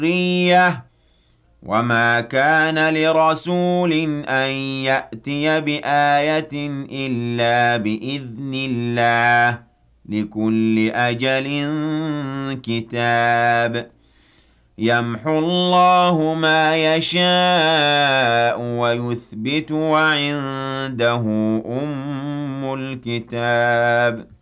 ذرية وما كان لرسول أن يأتي بآية إلا بإذن الله لكل أجل كتاب يمحو الله ما يشاء ويثبت وعنده أم الكتاب